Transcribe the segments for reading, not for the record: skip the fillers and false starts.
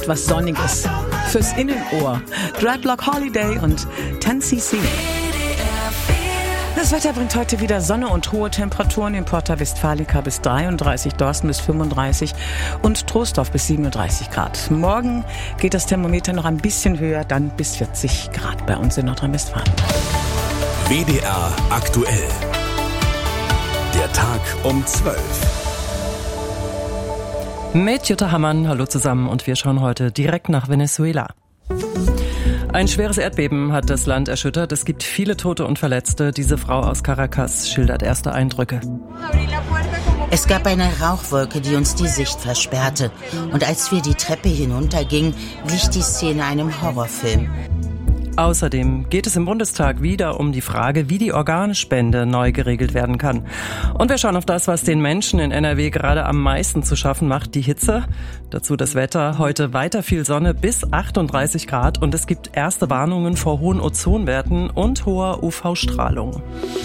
Was Sonniges fürs Innenohr. Dreadlock Holiday und 10cc. Das Wetter bringt heute wieder Sonne und hohe Temperaturen in Porta Westfalica bis 33, Dorsten bis 35 und Troisdorf bis 37 Grad. Morgen geht das Thermometer noch ein bisschen höher, dann bis 40 Grad bei uns in Nordrhein-Westfalen. WDR aktuell. Der Tag um 12. Mit Jutta Hammann, hallo zusammen, und wir schauen heute direkt nach Venezuela. Ein schweres Erdbeben hat das Land erschüttert. Es gibt viele Tote und Verletzte. Diese Frau aus Caracas schildert erste Eindrücke. Es gab eine Rauchwolke, die uns die Sicht versperrte. Und als wir die Treppe hinuntergingen, wich die Szene einem Horrorfilm. Außerdem geht es im Bundestag wieder um die Frage, wie die Organspende neu geregelt werden kann. Und wir schauen auf das, was den Menschen in NRW gerade am meisten zu schaffen macht, die Hitze. Dazu das Wetter, heute weiter viel Sonne bis 38 Grad und es gibt erste Warnungen vor hohen Ozonwerten und hoher UV-Strahlung.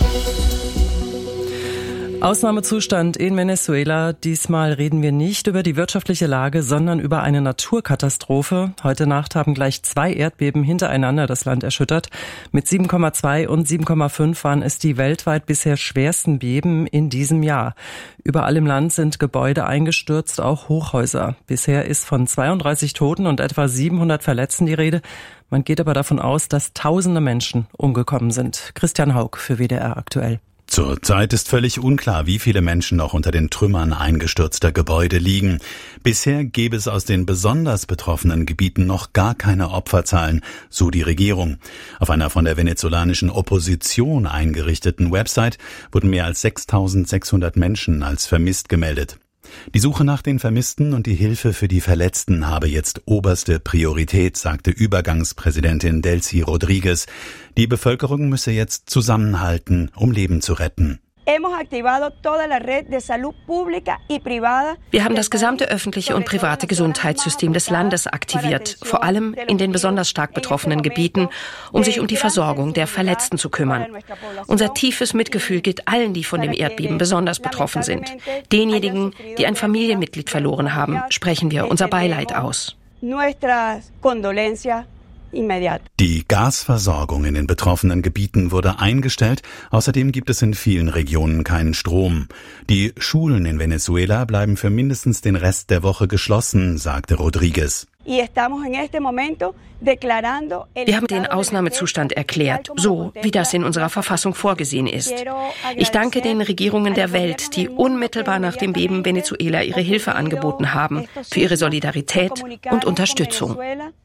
Ausnahmezustand in Venezuela. Diesmal reden wir nicht über die wirtschaftliche Lage, sondern über eine Naturkatastrophe. Heute Nacht haben gleich 2 Erdbeben hintereinander das Land erschüttert. Mit 7,2 und 7,5 waren es die weltweit bisher schwersten Beben in diesem Jahr. Überall im Land sind Gebäude eingestürzt, auch Hochhäuser. Bisher ist von 32 Toten und etwa 700 Verletzten die Rede. Man geht aber davon aus, dass Tausende Menschen umgekommen sind. Christian Haug für WDR aktuell. Zurzeit ist völlig unklar, wie viele Menschen noch unter den Trümmern eingestürzter Gebäude liegen. Bisher gäbe es aus den besonders betroffenen Gebieten noch gar keine Opferzahlen, so die Regierung. Auf einer von der venezolanischen Opposition eingerichteten Website wurden mehr als 6.600 Menschen als vermisst gemeldet. Die Suche nach den Vermissten und die Hilfe für die Verletzten habe jetzt oberste Priorität, sagte Übergangspräsidentin Delcy Rodriguez. Die Bevölkerung müsse jetzt zusammenhalten, um Leben zu retten. Wir haben das gesamte öffentliche und private Gesundheitssystem des Landes aktiviert, vor allem in den besonders stark betroffenen Gebieten, um sich um die Versorgung der Verletzten zu kümmern. Unser tiefes Mitgefühl gilt allen, die von dem Erdbeben besonders betroffen sind. Denjenigen, die ein Familienmitglied verloren haben, sprechen wir unser Beileid aus. Die Gasversorgung in den betroffenen Gebieten wurde eingestellt. Außerdem gibt es in vielen Regionen keinen Strom. Die Schulen in Venezuela bleiben für mindestens den Rest der Woche geschlossen, sagte Rodriguez. Wir haben den Ausnahmezustand erklärt, so wie das in unserer Verfassung vorgesehen ist. Ich danke den Regierungen der Welt, die unmittelbar nach dem Beben Venezuela ihre Hilfe angeboten haben, für ihre Solidarität und Unterstützung.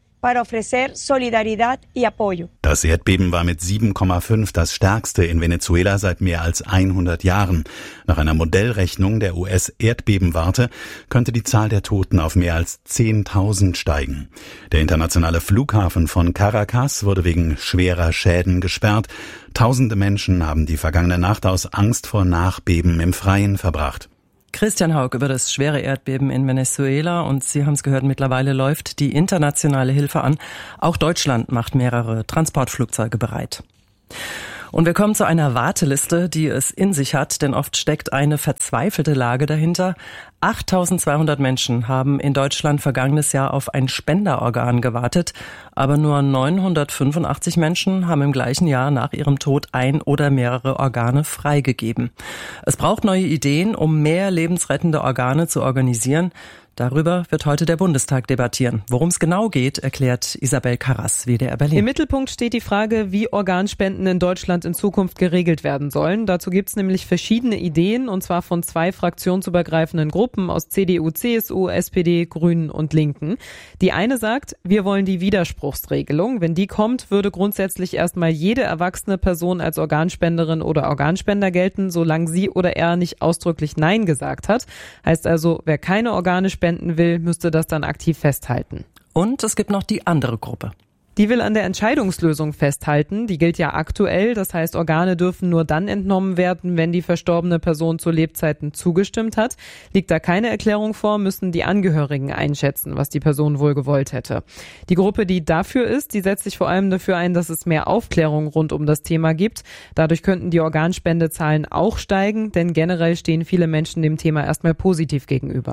Das Erdbeben war mit 7,5 das stärkste in Venezuela seit mehr als 100 Jahren. Nach einer Modellrechnung der US-Erdbebenwarte könnte die Zahl der Toten auf mehr als 10.000 steigen. Der internationale Flughafen von Caracas wurde wegen schwerer Schäden gesperrt. Tausende Menschen haben die vergangene Nacht aus Angst vor Nachbeben im Freien verbracht. Christian Haug über das schwere Erdbeben in Venezuela und Sie haben es gehört, mittlerweile läuft die internationale Hilfe an. Auch Deutschland macht mehrere Transportflugzeuge bereit. Und wir kommen zu einer Warteliste, die es in sich hat, denn oft steckt eine verzweifelte Lage dahinter. 8.200 Menschen haben in Deutschland vergangenes Jahr auf ein Spenderorgan gewartet, aber nur 985 Menschen haben im gleichen Jahr nach ihrem Tod ein oder mehrere Organe freigegeben. Es braucht neue Ideen, um mehr lebensrettende Organe zu organisieren. Darüber wird heute der Bundestag debattieren. Worum es genau geht, erklärt Isabel Karras, WDR Berlin. Im Mittelpunkt steht die Frage, wie Organspenden in Deutschland in Zukunft geregelt werden sollen. Dazu gibt es nämlich verschiedene Ideen, und zwar von 2 fraktionsübergreifenden Gruppen aus CDU, CSU, SPD, Grünen und Linken. Die eine sagt, wir wollen die Widerspruchsregelung. Wenn die kommt, würde grundsätzlich erstmal jede erwachsene Person als Organspenderin oder Organspender gelten, solange sie oder er nicht ausdrücklich Nein gesagt hat. Heißt also, wer keine Organe spenden will, müsste das dann aktiv festhalten. Und es gibt noch die andere Gruppe. Die will an der Entscheidungslösung festhalten. Die gilt ja aktuell. Das heißt, Organe dürfen nur dann entnommen werden, wenn die verstorbene Person zu Lebzeiten zugestimmt hat. Liegt da keine Erklärung vor, müssen die Angehörigen einschätzen, was die Person wohl gewollt hätte. Die Gruppe, die dafür ist, die setzt sich vor allem dafür ein, dass es mehr Aufklärung rund um das Thema gibt. Dadurch könnten die Organspendezahlen auch steigen, denn generell stehen viele Menschen dem Thema erstmal positiv gegenüber.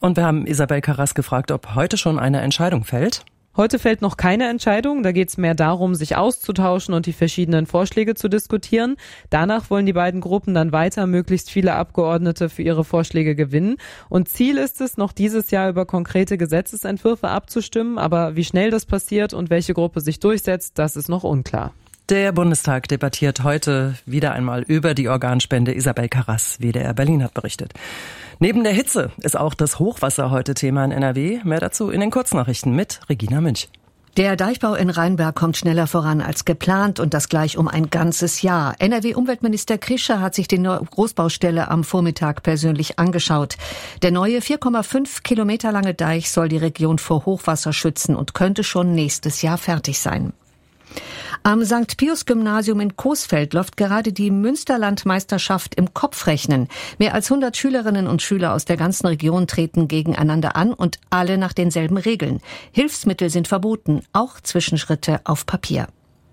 Und wir haben Isabel Karras gefragt, ob heute schon eine Entscheidung fällt. Heute fällt noch keine Entscheidung, da geht es mehr darum, sich auszutauschen und die verschiedenen Vorschläge zu diskutieren. Danach wollen die beiden Gruppen dann weiter möglichst viele Abgeordnete für ihre Vorschläge gewinnen. Und Ziel ist es, noch dieses Jahr über konkrete Gesetzesentwürfe abzustimmen, aber wie schnell das passiert und welche Gruppe sich durchsetzt, das ist noch unklar. Der Bundestag debattiert heute wieder einmal über die Organspende. Isabel Karras, WDR Berlin, hat berichtet. Neben der Hitze ist auch das Hochwasser heute Thema in NRW. Mehr dazu in den Kurznachrichten mit Regina Münch. Der Deichbau in Rheinberg kommt schneller voran als geplant und das gleich um ein ganzes Jahr. NRW-Umweltminister Krischer hat sich die Großbaustelle am Vormittag persönlich angeschaut. Der neue 4,5 Kilometer lange Deich soll die Region vor Hochwasser schützen und könnte schon nächstes Jahr fertig sein. Am St. Pius-Gymnasium in Coesfeld läuft gerade die Münsterlandmeisterschaft im Kopfrechnen. Mehr als 100 Schülerinnen und Schüler aus der ganzen Region treten gegeneinander an und alle nach denselben Regeln. Hilfsmittel sind verboten, auch Zwischenschritte auf Papier.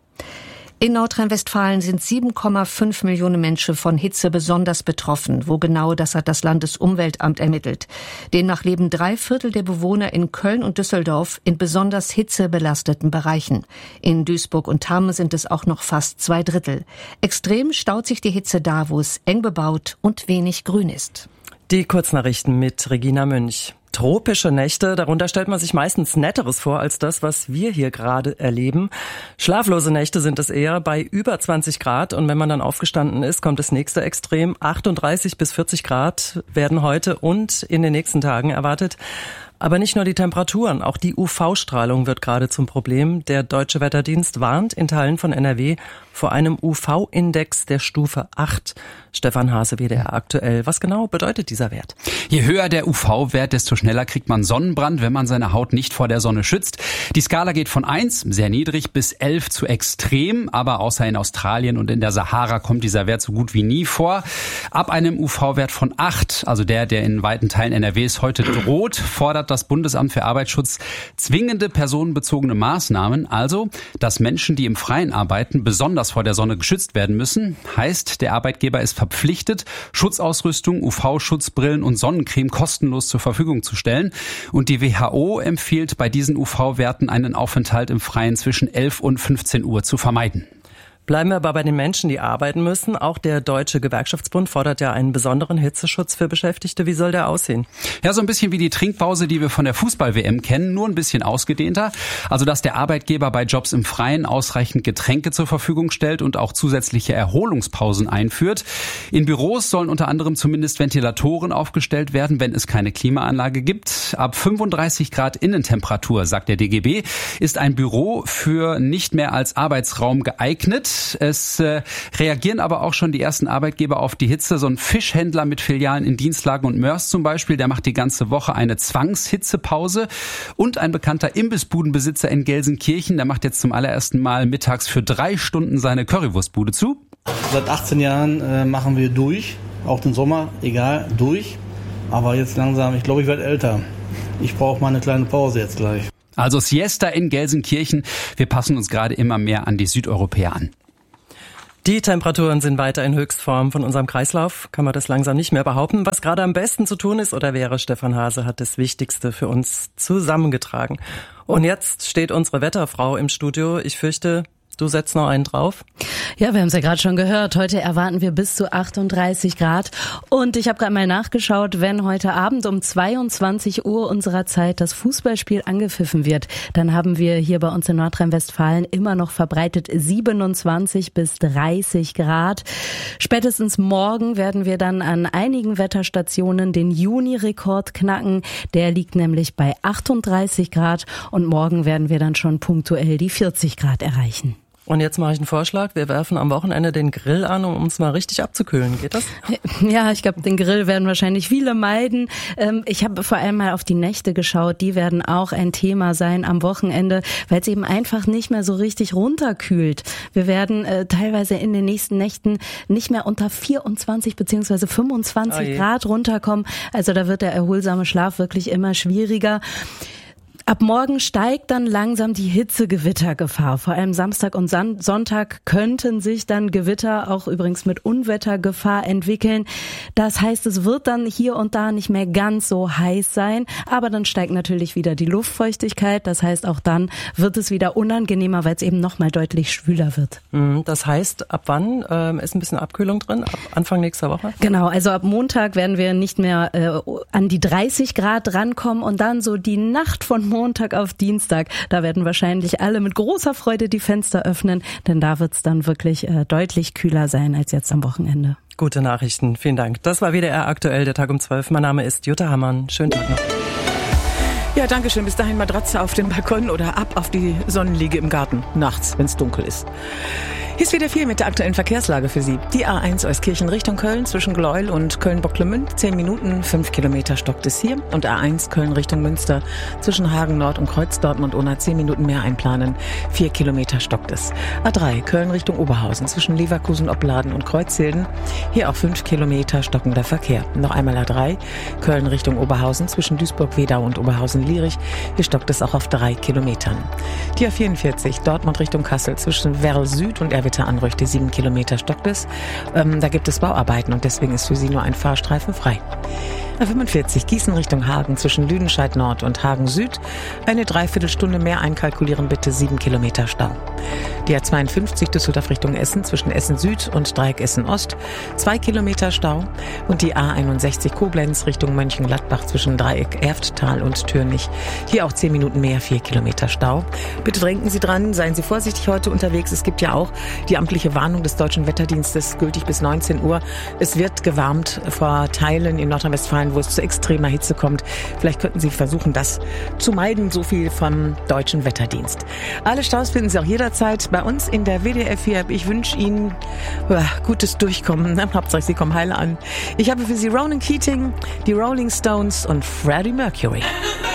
In Nordrhein-Westfalen sind 7,5 Millionen Menschen von Hitze besonders betroffen. Wo genau, das hat das Landesumweltamt ermittelt. Demnach leben 3/4 der Bewohner in Köln und Düsseldorf in besonders hitzebelasteten Bereichen. In Duisburg und Hamm sind es auch noch fast 2/3. Extrem staut sich die Hitze da, wo es eng bebaut und wenig Grün ist. Die Kurznachrichten mit Regina Münch. Tropische Nächte, darunter stellt man sich meistens Netteres vor als das, was wir hier gerade erleben. Schlaflose Nächte sind es eher bei über 20 Grad und wenn man dann aufgestanden ist, kommt das nächste Extrem. 38 bis 40 Grad werden heute und in den nächsten Tagen erwartet. Aber nicht nur die Temperaturen, auch die UV-Strahlung wird gerade zum Problem. Der Deutsche Wetterdienst warnt in Teilen von NRW vor einem UV-Index der Stufe 8. Stefan Hase, WDR aktuell. Was genau bedeutet dieser Wert? Je höher der UV-Wert, desto schneller kriegt man Sonnenbrand, wenn man seine Haut nicht vor der Sonne schützt. Die Skala geht von 1, sehr niedrig, bis 11 zu extrem. Aber außer in Australien und in der Sahara kommt dieser Wert so gut wie nie vor. Ab einem UV-Wert von 8, also der in weiten Teilen NRWs heute droht, fordert das Bundesamt für Arbeitsschutz zwingende personenbezogene Maßnahmen. Also, dass Menschen, die im Freien arbeiten, besonders vor der Sonne geschützt werden müssen. Heißt, der Arbeitgeber ist verpflichtet, Schutzausrüstung, UV-Schutzbrillen und Sonnencreme kostenlos zur Verfügung zu stellen. Und die WHO empfiehlt bei diesen UV-Werten einen Aufenthalt im Freien zwischen 11 und 15 Uhr zu vermeiden. Bleiben wir aber bei den Menschen, die arbeiten müssen. Auch der Deutsche Gewerkschaftsbund fordert ja einen besonderen Hitzeschutz für Beschäftigte. Wie soll der aussehen? Ja, so ein bisschen wie die Trinkpause, die wir von der Fußball-WM kennen, nur ein bisschen ausgedehnter. Also, dass der Arbeitgeber bei Jobs im Freien ausreichend Getränke zur Verfügung stellt und auch zusätzliche Erholungspausen einführt. In Büros sollen unter anderem zumindest Ventilatoren aufgestellt werden, wenn es keine Klimaanlage gibt. Ab 35 Grad Innentemperatur, sagt der DGB, ist ein Büro für nicht mehr als Arbeitsraum geeignet. Es reagieren aber auch schon die ersten Arbeitgeber auf die Hitze. So ein Fischhändler mit Filialen in Dienstlagen und Mörs zum Beispiel, der macht die ganze Woche eine Zwangshitzepause. Und ein bekannter Imbissbudenbesitzer in Gelsenkirchen, der macht jetzt zum allerersten Mal mittags für 3 Stunden seine Currywurstbude zu. Seit 18 Jahren machen wir durch, auch den Sommer, egal, durch. Aber jetzt langsam, ich glaube, ich werde älter. Ich brauche mal eine kleine Pause jetzt gleich. Also Siesta in Gelsenkirchen. Wir passen uns gerade immer mehr an die Südeuropäer an. Die Temperaturen sind weiter in Höchstform. Von unserem Kreislauf kann man das langsam nicht mehr behaupten. Was gerade am besten zu tun ist oder wäre, Stefan Hase hat das Wichtigste für uns zusammengetragen. Und jetzt steht unsere Wetterfrau im Studio. Ich fürchte, du setzt noch einen drauf. Ja, wir haben es ja gerade schon gehört. Heute erwarten wir bis zu 38 Grad. Und ich habe gerade mal nachgeschaut, wenn heute Abend um 22 Uhr unserer Zeit das Fußballspiel angepfiffen wird, dann haben wir hier bei uns in Nordrhein-Westfalen immer noch verbreitet 27 bis 30 Grad. Spätestens morgen werden wir dann an einigen Wetterstationen den Juni-Rekord knacken. Der liegt nämlich bei 38 Grad und morgen werden wir dann schon punktuell die 40 Grad erreichen. Und jetzt mache ich einen Vorschlag. Wir werfen am Wochenende den Grill an, um uns mal richtig abzukühlen. Geht das? Ja, ich glaube, den Grill werden wahrscheinlich viele meiden. Ich habe vor allem mal auf die Nächte geschaut. Die werden auch ein Thema sein am Wochenende, weil es eben einfach nicht mehr so richtig runterkühlt. Wir werden teilweise in den nächsten Nächten nicht mehr unter 24 bzw. 25 Grad runterkommen. Also da wird der erholsame Schlaf wirklich immer schwieriger. Ab morgen steigt dann langsam die Hitzegewittergefahr. Vor allem Samstag und Sonntag könnten sich dann Gewitter auch übrigens mit Unwettergefahr entwickeln. Das heißt, es wird dann hier und da nicht mehr ganz so heiß sein, aber dann steigt natürlich wieder die Luftfeuchtigkeit. Das heißt, auch dann wird es wieder unangenehmer, weil es eben nochmal deutlich schwüler wird. Das heißt, ab wann ist ein bisschen Abkühlung drin? Ab Anfang nächster Woche? Genau, also ab Montag werden wir nicht mehr an die 30 Grad rankommen und dann so die Nacht von Montag auf Dienstag, da werden wahrscheinlich alle mit großer Freude die Fenster öffnen, denn da wird es dann wirklich deutlich kühler sein als jetzt am Wochenende. Gute Nachrichten, vielen Dank. Das war WDR aktuell, der Tag um 12. Mein Name ist Jutta Hammann. Schönen Tag noch. Ja, danke schön. Bis dahin Matratze auf dem Balkon oder ab auf die Sonnenliege im Garten, nachts, wenn es dunkel ist. Hier ist wieder viel mit der aktuellen Verkehrslage für Sie. Die A1 Euskirchen Richtung Köln zwischen Gleuel und Köln-Bocklemünd. 10 Minuten, 5 Kilometer stockt es hier. Und A1 Köln Richtung Münster zwischen Hagen Nord und Kreuz Dortmund Unna 10 Minuten mehr einplanen. 4 Kilometer stockt es. A3 Köln Richtung Oberhausen zwischen Leverkusen, Opladen und Kreuzhilden. Hier auch 5 Kilometer stockender Verkehr. Noch einmal A3 Köln Richtung Oberhausen zwischen Duisburg-Wedau und Oberhausen-Lierich. Hier stockt es auch auf 3 Kilometern. Die A44 Dortmund Richtung Kassel zwischen Werl Süd und Anrüchte 7 Kilometer stockt es. Da gibt es Bauarbeiten und deswegen ist für Sie nur ein Fahrstreifen frei. A45 Gießen Richtung Hagen zwischen Lüdenscheid Nord und Hagen Süd. Eine Dreiviertelstunde mehr einkalkulieren, bitte 7 Kilometer Stau. Die A52 Düsseldorf Richtung Essen zwischen Essen Süd und Dreieck Essen Ost. 2 Kilometer Stau. Und die A61 Koblenz Richtung Mönchengladbach zwischen Dreieck Erfttal und Türnich. Hier auch 10 Minuten mehr, 4 Kilometer Stau. Bitte denken Sie dran, seien Sie vorsichtig heute unterwegs. Es gibt ja auch die amtliche Warnung des Deutschen Wetterdienstes, gültig bis 19 Uhr. Es wird gewärmt vor Teilen in Nordrhein-Westfalen, wo es zu extremer Hitze kommt. Vielleicht könnten Sie versuchen, das zu meiden. So viel vom Deutschen Wetterdienst. Alle Staus finden Sie auch jederzeit bei uns in der WDR-4. Ich wünsche Ihnen gutes Durchkommen. Hauptsache, Sie kommen heile an. Ich habe für Sie Ronan Keating, die Rolling Stones und Freddie Mercury.